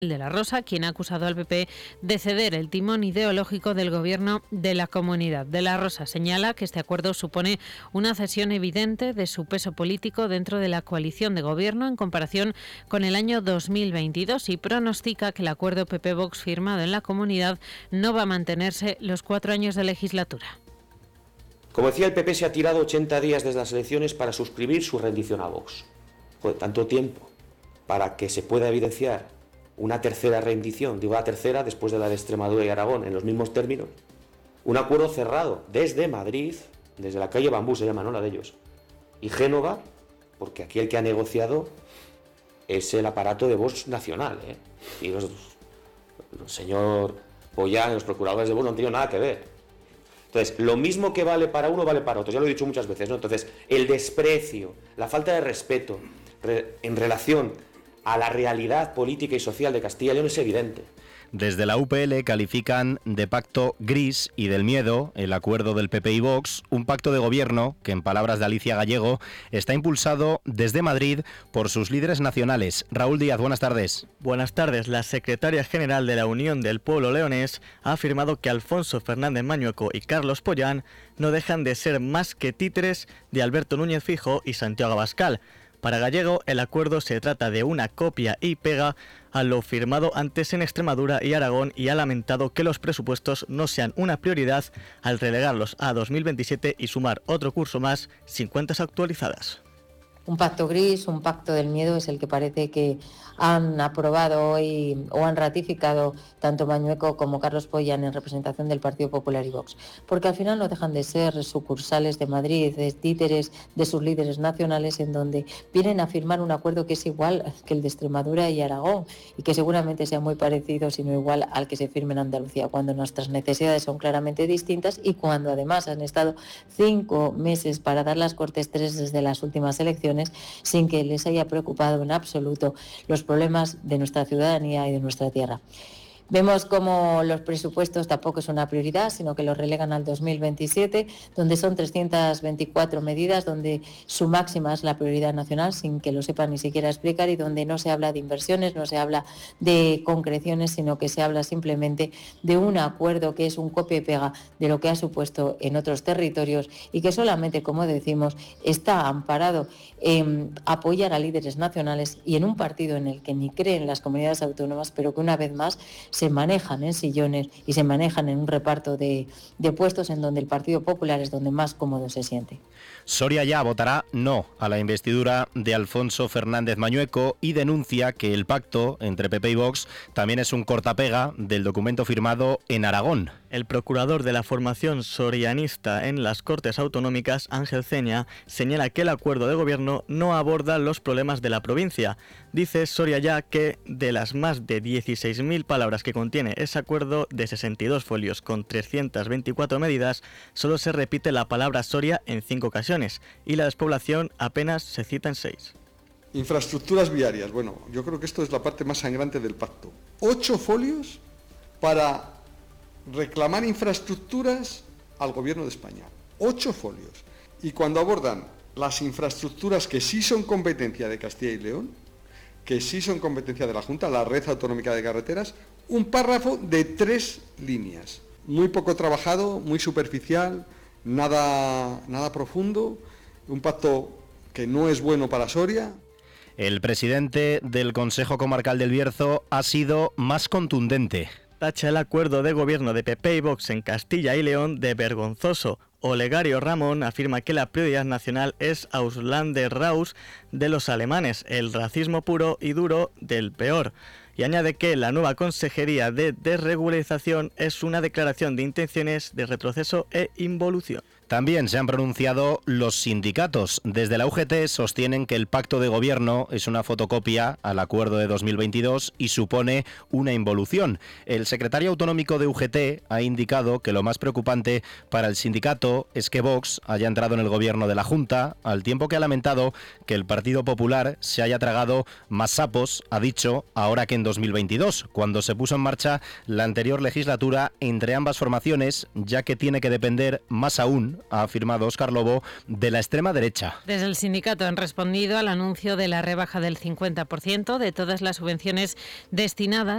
de la Rosa, quien ha acusado al PP de ceder el timón ideológico del gobierno de la Comunidad. De la Rosa señala que este acuerdo supone una cesión evidente de su peso político dentro de la coalición de gobierno en comparación con el año 2022 y pronostica que el acuerdo PP-Vox firmado en la Comunidad no va a mantenerse los 4 años de legislatura. Como decía, el PP se ha tirado 80 días desde las elecciones para suscribir su rendición a Vox. Joder, tanto tiempo para que se pueda evidenciar una tercera rendición, digo la tercera después de la de Extremadura y Aragón, en los mismos términos. Un acuerdo cerrado desde Madrid, desde la calle Bambú se llama, ¿no? La de ellos. Y Génova, porque aquí el que ha negociado es el aparato de Vox nacional, ¿eh? Y el señor Pollán, los procuradores de Vox no han tenido nada que ver. Entonces, lo mismo que vale para uno, vale para otro. Ya lo he dicho muchas veces, ¿no? Entonces, el desprecio, la falta de respeto en relación a la realidad política y social de Castilla y León es evidente. Desde la UPL califican de pacto gris y del miedo el acuerdo del PP y Vox, un pacto de gobierno que, en palabras de Alicia Gallego, está impulsado desde Madrid por sus líderes nacionales. Raúl Díaz, buenas tardes. Buenas tardes. La secretaria general de la Unión del Pueblo Leonés ha afirmado que Alfonso Fernández Mañueco y Carlos Pollán no dejan de ser más que títeres de Alberto Núñez Fijo y Santiago Abascal. Para Gallego, el acuerdo se trata de una copia y pega a lo firmado antes en Extremadura y Aragón y ha lamentado que los presupuestos no sean una prioridad al relegarlos a 2027 y sumar otro curso más sin cuentas actualizadas. Un pacto gris, un pacto del miedo es el que parece que han aprobado hoy o han ratificado tanto Mañueco como Carlos Pollán en representación del Partido Popular y Vox, porque al final no dejan de ser sucursales de Madrid, de títeres de sus líderes nacionales, en donde vienen a firmar un acuerdo que es igual que el de Extremadura y Aragón y que seguramente sea muy parecido, si no igual, al que se firme en Andalucía, cuando nuestras necesidades son claramente distintas y cuando además han estado 5 meses para dar las Cortes 3 desde las últimas elecciones sin que les haya preocupado en absoluto los problemas de nuestra ciudadanía y de nuestra tierra. Vemos como los presupuestos tampoco es una prioridad, sino que los relegan al 2027, donde son 324 medidas, donde su máxima es la prioridad nacional, sin que lo sepan ni siquiera explicar, y donde no se habla de inversiones, no se habla de concreciones, sino que se habla simplemente de un acuerdo que es un copia y pega de lo que ha supuesto en otros territorios y que solamente, como decimos, está amparado en apoyar a líderes nacionales y en un partido en el que ni creen las comunidades autónomas, pero que una vez más se manejan en sillones y se manejan en un reparto de puestos en donde el Partido Popular es donde más cómodo se siente. Soria ya votará no a la investidura de Alfonso Fernández Mañueco y denuncia que el pacto entre PP y Vox también es un cortapega del documento firmado en Aragón. El procurador de la formación sorianista en las Cortes Autonómicas, Ángel Ceña, señala que el acuerdo de gobierno no aborda los problemas de la provincia. Dice Soria ya que de las más de 16.000 palabras que contiene ese acuerdo de 62 folios con 324 medidas, solo se repite la palabra Soria en 5 ocasiones y la despoblación apenas se cita en 6. Infraestructuras viarias. Bueno, yo creo que esto es la parte más sangrante del pacto. 8 folios para reclamar infraestructuras al gobierno de España. 8 folios. Y cuando abordan las infraestructuras que sí son competencia de Castilla y León, que sí son competencia de la Junta, la Red Autonómica de Carreteras, un párrafo de 3 líneas. Muy poco trabajado, muy superficial, nada profundo, un pacto que no es bueno para Soria. El presidente del Consejo Comarcal del Bierzo ha sido más contundente. Tacha el acuerdo de gobierno de PP y Vox en Castilla y León de vergonzoso. Olegario Ramón afirma que la prioridad nacional es Ausländerraus de los alemanes, el racismo puro y duro del peor. Y añade que la nueva Consejería de Desregularización es una declaración de intenciones de retroceso e involución. También se han pronunciado los sindicatos. Desde la UGT sostienen que el pacto de gobierno es una fotocopia al acuerdo de 2022 y supone una involución. El secretario autonómico de UGT ha indicado que lo más preocupante para el sindicato es que Vox haya entrado en el gobierno de la Junta, al tiempo que ha lamentado que el Partido Popular se haya tragado más sapos, ha dicho, ahora que en 2022, cuando se puso en marcha la anterior legislatura entre ambas formaciones, ya que tiene que depender más aún ha afirmado Óscar Lobo, de la extrema derecha. Desde el sindicato han respondido al anuncio de la rebaja del 50% de todas las subvenciones destinadas